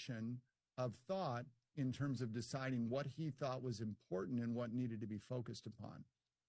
direction of thought in terms of deciding what he thought was important and what needed to be focused upon.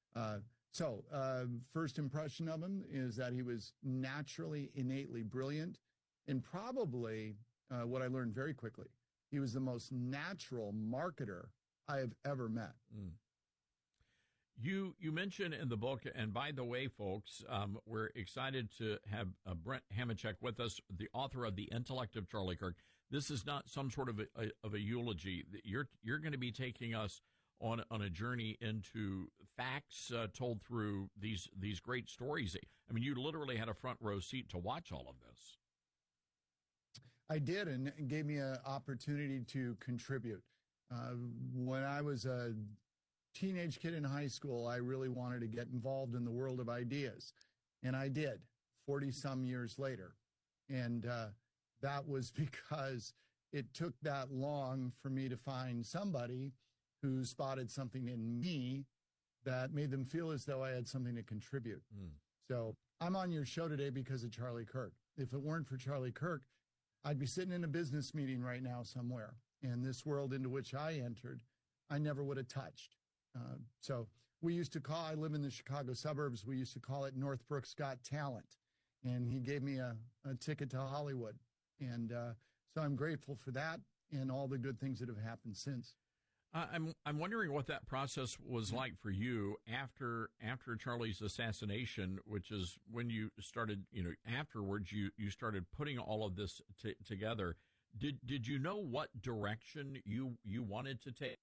First impression of him is that he was naturally, innately brilliant, and probably what I learned very quickly, he was the most natural marketer I have ever met. Mm. You mentioned in the book, and by the way, folks, we're excited to have Brent Hamachek with us, the author of The Intellect of Charlie Kirk. This is not some sort of a eulogy. You're going to be taking us on a journey into facts told through these great stories. I mean, you literally had a front row seat to watch all of this. I did, and it gave me an opportunity to contribute. When I was a teenage kid in high school, I really wanted to get involved in the world of ideas. And I did, 40-some years later. And that was because it took that long for me to find somebody who spotted something in me that made them feel as though I had something to contribute. Mm. So I'm on your show today because of Charlie Kirk. If it weren't for Charlie Kirk, I'd be sitting in a business meeting right now somewhere. And this world into which I entered, I never would have touched. So we used to I live in the Chicago suburbs. We used to call it Northbrook's Got Talent. And he gave me a ticket to Hollywood. And so I'm grateful for that and all the good things that have happened since. I'm wondering what that process was like for you after Charlie's assassination, which is when you started, afterwards you started putting all of this together. Did you know what direction you wanted to take?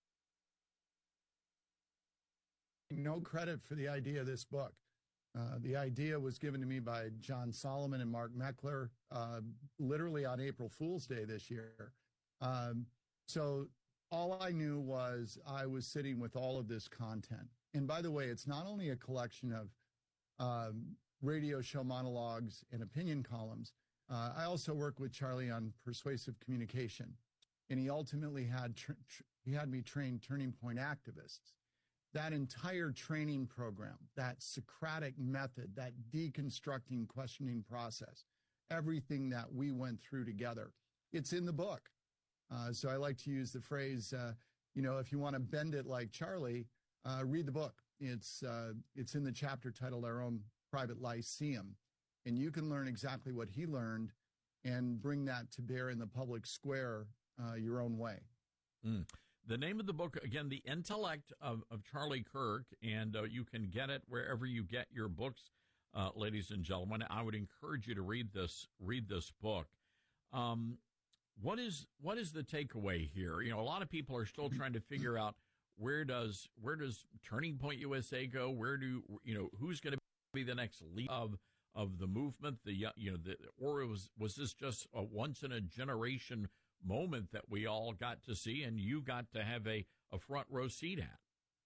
No credit for the idea of this book. The idea was given to me by John Solomon and Mark Meckler, literally on April Fool's Day this year. So all I knew was I was sitting with all of this content. And by the way, it's not only a collection of radio show monologues and opinion columns. I also work with Charlie on persuasive communication. And he ultimately had me train Turning Point activists. That entire training program, that Socratic method, that deconstructing questioning process, everything that we went through together, it's in the book. So I like to use the phrase, if you want to bend it like Charlie, read the book. It's in the chapter titled Our Own Private Lyceum. And you can learn exactly what he learned and bring that to bear in the public square your own way. Mm. The name of the book, again, The Intellect of Charlie Kirk, and you can get it wherever you get your books, ladies and gentlemen. I would encourage you to read this book. What is the takeaway here? A lot of people are still trying to figure out where does Turning Point USA go? Who's going to be the next leader of the movement? Or was this just a once in a generation moment that we all got to see and you got to have a front row seat at?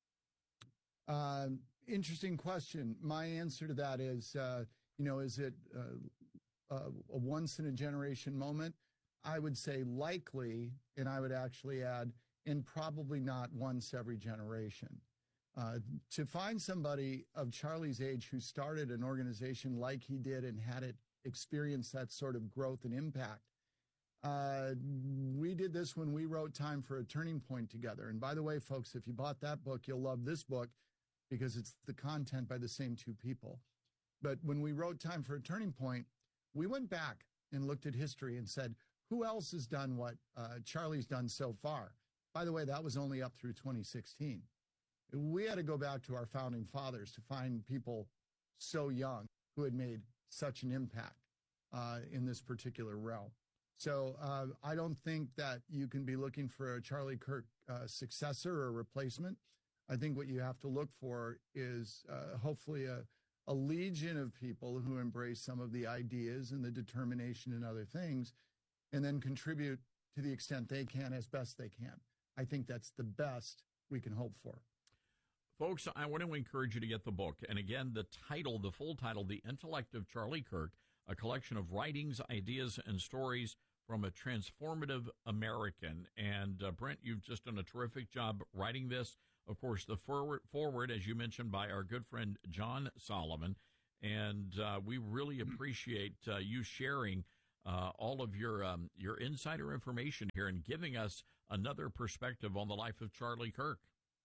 Interesting question. My answer to that is, is it a once in a generation moment? I would say likely, and I would actually add, and probably not once every generation. To find somebody of Charlie's age who started an organization like he did and had it experience that sort of growth and impact. We did this when we wrote Time for a Turning Point together. And by the way, folks, if you bought that book, you'll love this book because it's the content by the same two people. But when we wrote Time for a Turning Point, we went back and looked at history and said, who else has done what Charlie's done so far? By the way, that was only up through 2016. We had to go back to our founding fathers to find people so young who had made such an impact in this particular realm. So I don't think that you can be looking for a Charlie Kirk successor or replacement. I think what you have to look for is hopefully a legion of people who embrace some of the ideas and the determination and other things, and then contribute to the extent they can as best they can. I think that's the best we can hope for. Folks, I want to encourage you to get the book. And again, the full title, The Intellect of Charlie Kirk, a collection of writings, ideas, and stories from a transformative American. And Brent, you've just done a terrific job writing this. Of course, the forward, as you mentioned, by our good friend John Solomon. And we really appreciate you sharing all of your insider information here and giving us another perspective on the life of Charlie Kirk.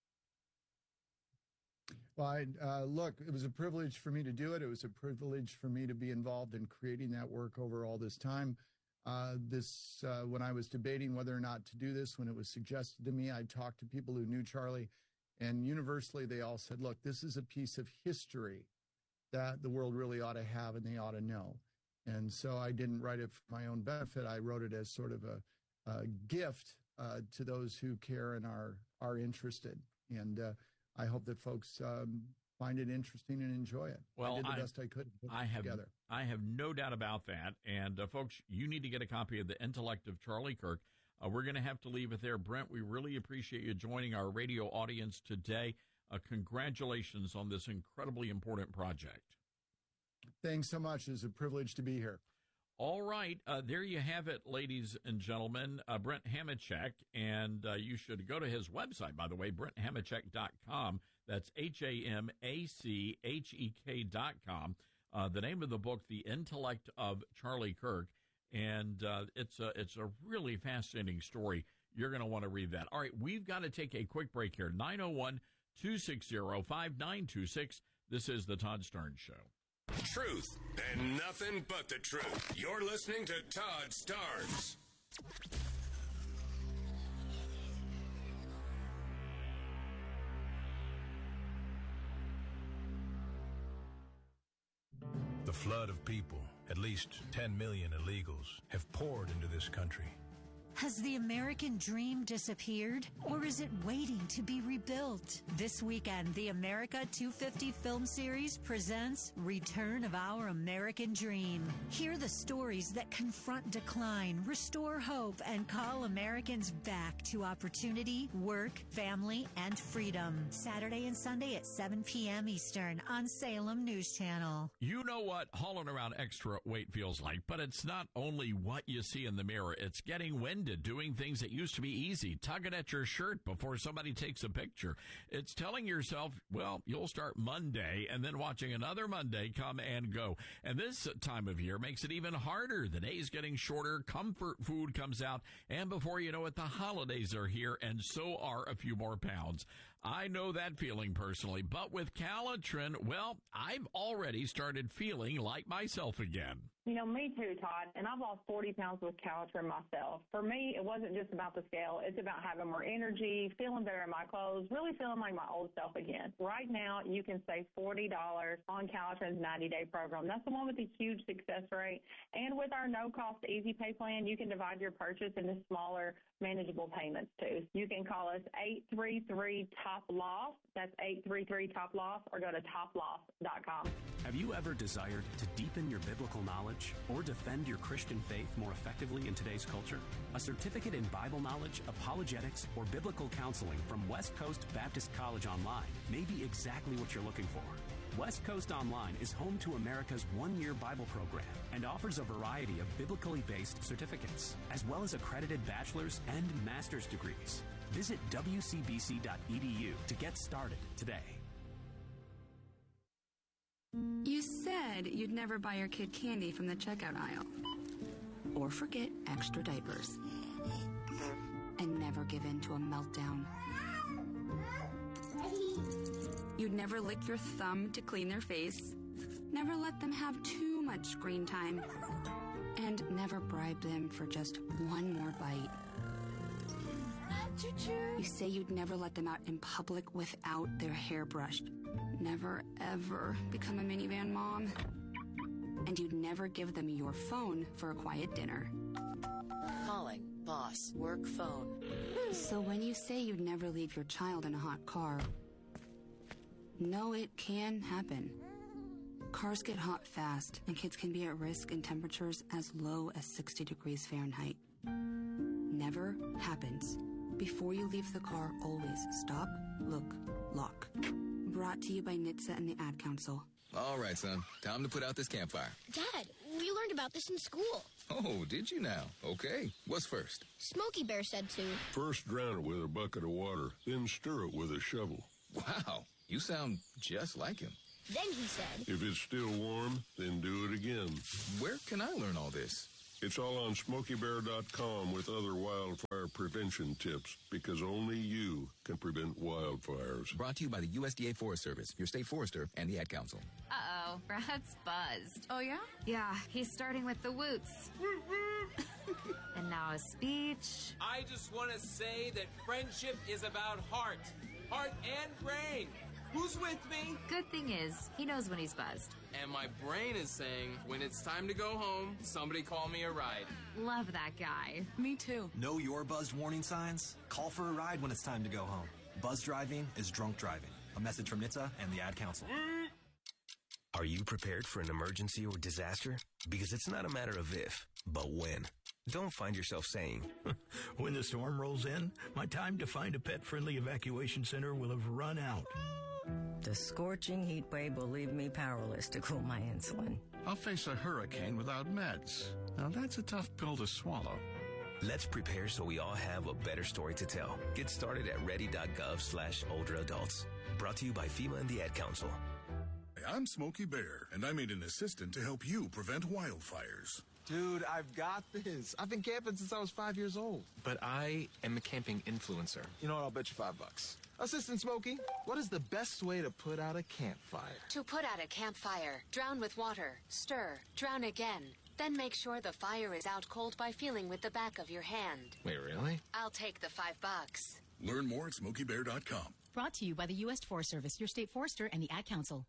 Well, look, it was a privilege for me to do it. It was a privilege for me to be involved in creating that work over all this time. When I was debating whether or not to do this, when it was suggested to me, I talked to people who knew Charlie, and universally they all said, look, this is a piece of history that the world really ought to have and they ought to know. And so I didn't write it for my own benefit. I wrote it as sort of a gift to those who care and are interested. And I hope that folks find it interesting and enjoy it. Well, I did the best I could to put it together. I have no doubt about that. And folks, you need to get a copy of The Intellect of Charlie Kirk. We're going to have to leave it there. Brent, we really appreciate you joining our radio audience today. Congratulations on this incredibly important project. Thanks so much. It's a privilege to be here. All right. There you have it, ladies and gentlemen. Brent Hamachek, and you should go to his website, by the way, BrentHamachek.com. That's HAMACHEK.com. The name of the book, The Intellect of Charlie Kirk, and it's a really fascinating story. You're going to want to read that. All right, we've got to take a quick break here. 901-260-5926. This is the Todd Starnes Show. Truth and nothing but the truth. You're listening to Todd Starnes. The flood of people, at least 10 million illegals, have poured into this country. Has the American dream disappeared, or is it waiting to be rebuilt? This weekend, the America 250 film series presents Return of Our American Dream. Hear the stories that confront decline, restore hope, and call Americans back to opportunity, work, family, and freedom. Saturday and Sunday at 7 p.m. Eastern on Salem News Channel. You know what hauling around extra weight feels like, but it's not only what you see in the mirror. It's getting winded, doing things that used to be easy, tugging at your shirt before somebody takes a picture. It's telling yourself, well, you'll start Monday and then watching another Monday come and go. And this time of year makes it even harder. The day's getting shorter, comfort food comes out, and before you know it, the holidays are here, and so are a few more pounds. I know that feeling personally, but with Calitrin, well, I've already started feeling like myself again. You know, me too, Todd, and I've lost 40 pounds with Calitrin myself. For me, it wasn't just about the scale. It's about having more energy, feeling better in my clothes, really feeling like my old self again. Right now, you can save $40 on Calitrin's 90-day program. That's the one with the huge success rate. And with our no-cost Easy Pay plan, you can divide your purchase into smaller, manageable payments, too. You can call us 833-TOP-LOSS. That's 833-TOP-LOSS, or go to toploss.com. Have you ever desired to deepen your biblical knowledge or defend your Christian faith more effectively in today's culture? A certificate in Bible knowledge, apologetics, or biblical counseling from West Coast Baptist College Online may be exactly what you're looking for. West Coast Online is home to America's one-year Bible program and offers a variety of biblically based certificates, as well as accredited bachelor's and master's degrees. Visit wcbc.edu to get started today. You said you'd never buy your kid candy from the checkout aisle. Or forget extra diapers. And never give in to a meltdown. You'd never lick your thumb to clean their face. Never let them have too much screen time. And never bribe them for just one more bite. You say you'd never let them out in public without their hair brushed. Never, ever become a minivan mom. And you'd never give them your phone for a quiet dinner. Calling boss work phone. So when you say you'd never leave your child in a hot car, no, it can happen. Cars get hot fast, and kids can be at risk in temperatures as low as 60 degrees Fahrenheit. Never happens. Before you leave the car, always stop, look, lock. Brought to you by NHTSA and the Ad Council. All right, son. Time to put out this campfire. Dad, we learned about this in school. Oh, did you now? Okay. What's first? Smokey Bear said to. First drown it with a bucket of water, then stir it with a shovel. Wow. You sound just like him. Then he said. If it's still warm, then do it again. Where can I learn all this? It's all on SmokeyBear.com with other wildfire prevention tips, because only you can prevent wildfires. Brought to you by the USDA Forest Service, your state forester, and the Ad Council. Uh-oh, Brad's buzzed. Oh, yeah? Yeah, he's starting with the woots. And now a speech. I just want to say that friendship is about heart and brain. Who's with me? Good thing is, he knows when he's buzzed. And my brain is saying, when it's time to go home, somebody call me a ride. Love that guy. Me too. Know your buzzed warning signs? Call for a ride when it's time to go home. Buzz driving is drunk driving. A message from NHTSA and the Ad Council. Are you prepared for an emergency or disaster? Because it's not a matter of if, but when. Don't find yourself saying, when the storm rolls in, my time to find a pet-friendly evacuation center will have run out. The scorching heat wave will leave me powerless to cool my insulin. I'll face a hurricane without meds. Now that's a tough pill to swallow. Let's prepare so we all have a better story to tell. Get started at ready.gov/older adults. Brought to you by FEMA and the Ad Council. I'm Smokey Bear, and I made an assistant to help you prevent wildfires. Dude, I've got this. I've been camping since I was 5 years old. But I am a camping influencer. You know what? I'll bet you $5. Assistant Smokey, what is the best way to put out a campfire? To put out a campfire, drown with water, stir, drown again. Then make sure the fire is out cold by feeling with the back of your hand. Wait, really? I'll take the $5. Learn more at SmokeyBear.com. Brought to you by the U.S. Forest Service, your state forester, and the Ad Council.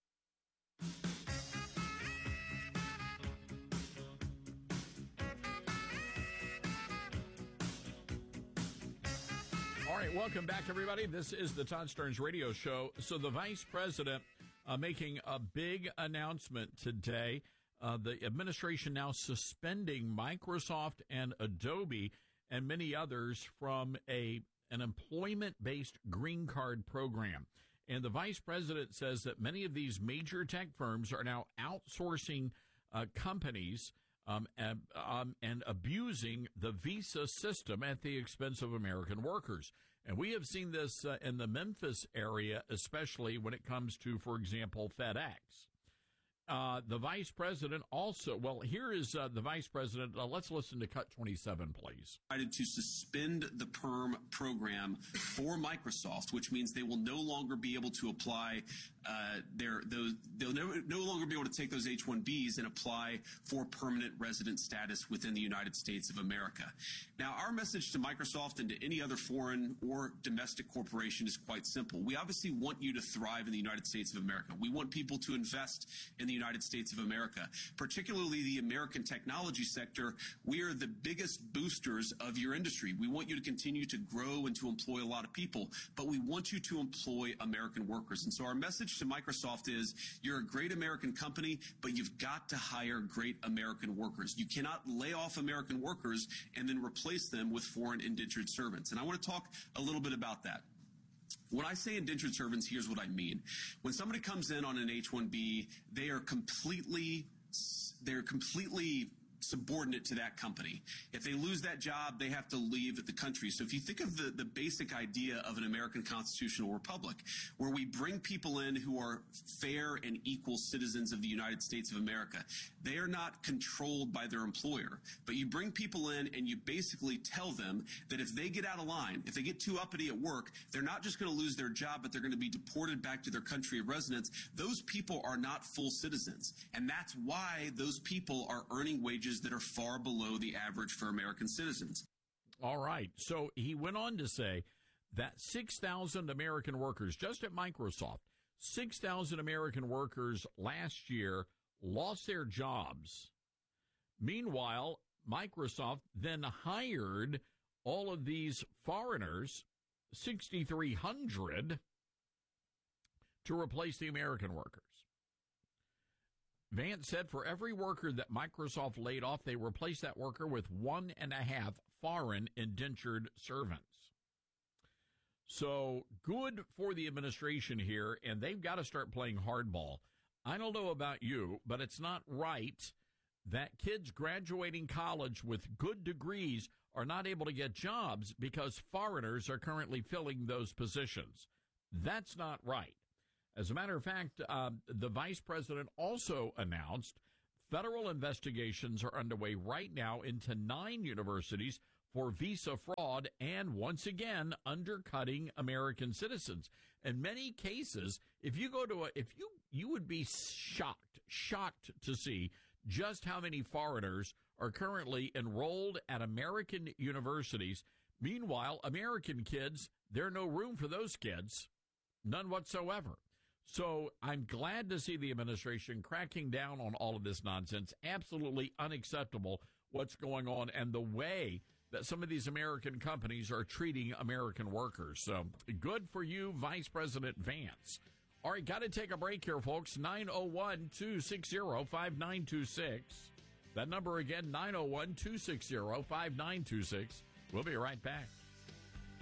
All right, welcome back, everybody. This is the Todd Starnes Radio Show. So the vice president making a big announcement today. The administration now suspending Microsoft and Adobe and many others from an employment-based green card program. And the vice president says that many of these major tech firms are now outsourcing companies and abusing the visa system at the expense of American workers. And we have seen this in the Memphis area, especially when it comes to, for example, FedEx. The vice president also, well, here is the vice president. Let's listen to cut 27, please. Decided to suspend the PERM program for Microsoft, which means they will no longer be able to apply they'll no longer be able to take those H-1Bs and apply for permanent resident status within the United States of America. Now, our message to Microsoft and to any other foreign or domestic corporation is quite simple. We obviously want you to thrive in the United States of America. We want people to invest in the United States of America, particularly the American technology sector. We are the biggest boosters of your industry. We want you to continue to grow and to employ a lot of people, but we want you to employ American workers. And so our message to Microsoft is you're a great American company, but you've got to hire great American workers. You cannot lay off American workers and then replace them with foreign indentured servants. And I want to talk a little bit about that. When I say indentured servants, here's what I mean. When somebody comes in on an H-1B, they are completely subordinate to that company. If they lose that job, they have to leave the country. So if you think of the basic idea of an American constitutional republic, where we bring people in who are fair and equal citizens of the United States of America, they are not controlled by their employer. But you bring people in and you basically tell them that if they get out of line, if they get too uppity at work, they're not just going to lose their job, but they're going to be deported back to their country of residence. Those people are not full citizens. And that's why those people are earning wages that are far below the average for American citizens. All right. So he went on to say that 6,000 American workers, just at Microsoft, 6,000 American workers last year lost their jobs. Meanwhile, Microsoft then hired all of these foreigners, 6,300, to replace the American workers. Vance said for every worker that Microsoft laid off, they replaced that worker with 1.5 foreign indentured servants. So good for the administration here, and they've got to start playing hardball. I don't know about you, but it's not right that kids graduating college with good degrees are not able to get jobs because foreigners are currently filling those positions. That's not right. As a matter of fact, the vice president also announced Federal investigations are underway right now into 9 universities for visa fraud and, once again, undercutting American citizens. In many cases, if you go to you would be shocked to see just how many foreigners are currently enrolled at American universities. Meanwhile, American kids, there's no room for those kids, none whatsoever. So I'm glad to see the administration cracking down on all of this nonsense. Absolutely unacceptable what's going on and the way that some of these American companies are treating American workers. So good for you, Vice President Vance. All right, got to take a break here, folks. 901-260-5926. That number again, 901-260-5926. We'll be right back.